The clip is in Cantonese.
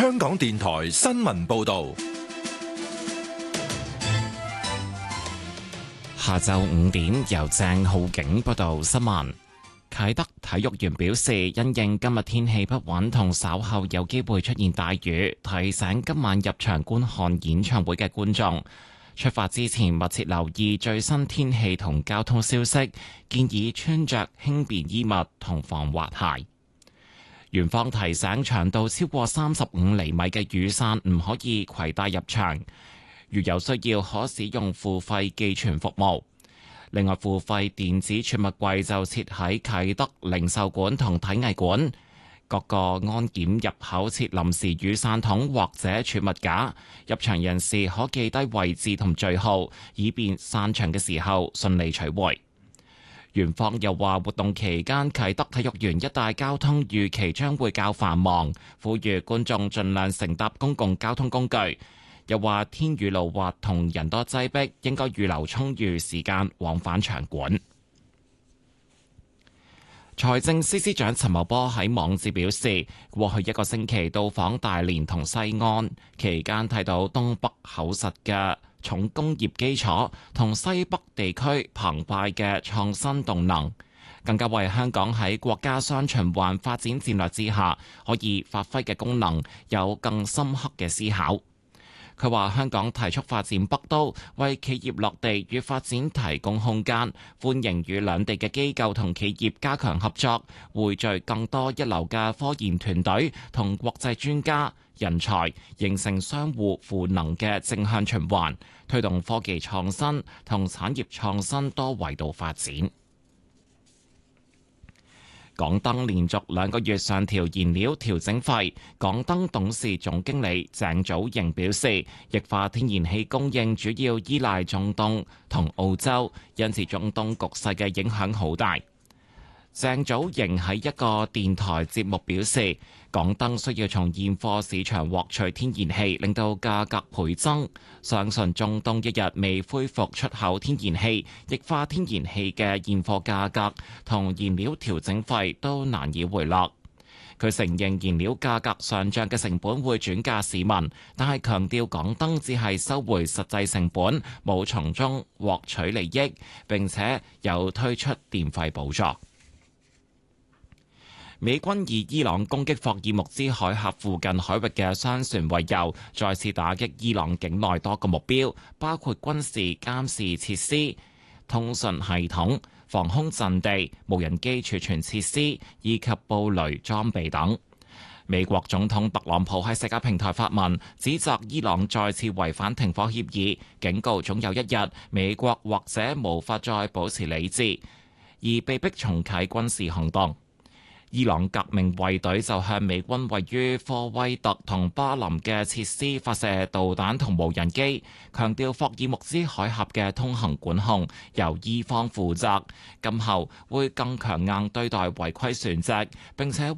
香港電台新聞報道。 下晝5點，由鄭浩景報道新聞。啟德體育園表示，因應今日天氣不穩同稍後有機會出現大雨，提醒今晚入場觀看演唱會嘅觀眾，出發之前密切留意最新天氣同交通消息，建議穿着輕便衣物同防滑鞋。園方提醒，長度超過35厘米嘅雨傘唔可以攜帶入場，如有需要可使用付費寄存服務。另外，付費電子儲物櫃就設喺啟德零售館同體藝館，各個安檢入口設臨時雨傘筒或者儲物架，入場人士可記低位置同序號，以便散場嘅時候順利取回。園方又話，活動期間啟德體育園一帶交通預期將會較繁忙，呼籲觀眾盡量乘搭公共交通工具。又話天雨路滑同人多擠迫，應該預留充裕時間往返場館。財政司司長陳茂波喺網誌表示，過去一個星期到訪大連同西安，期間睇到東北厚實嘅重工業基礎同西北地區澎湃嘅創新動能，更加為香港喺國家雙循環發展戰略之下可以發揮嘅功能有更深刻嘅思考。佢話香港提速發展北都，為企業落地與發展提供空間，歡迎與兩地嘅機構同企業加強合作，匯聚更多一流嘅科研團隊同國際專家人才，形成相互賦能嘅正向循環，推動科技創新同產業創新多維度發展。港燈連續2個月上調燃料調整費，港燈董事總經理鄭祖瑩表示，液化天然氣供應主要依賴中東同澳洲，因此中東局勢嘅影響好大。鄭祖瑩喺一個電台節目表示，港燈需要從現貨市場獲取天然氣，令到價格倍增。相信中東一日未恢復出口天然氣，液化天然氣嘅現貨價格同燃料調整費都難以回落。佢承認燃料價格上漲嘅成本會轉嫁市民，但係強調港燈只係收回實際成本，冇從中獲取利益，並且有推出電費補助。美軍以伊朗攻擊霍爾木茲海峽附近海域嘅商船為由，再次打擊伊朗境內多個目標，包括軍事監視設施、通訊系統、防空陣地、無人機儲存設施以及布雷裝備等。美國總統特朗普喺社交平台發文，指責伊朗再次違反停火協議，警告總有一日美國或者無法再保持理智，而被迫重啟軍事行動。伊朗革命衛隊就向美軍位於科威特同巴林嘅設施發射導彈同無人機，強調霍爾木茲海峽嘅通行管控由伊方負責，今後會更強硬對待違規船隻，並且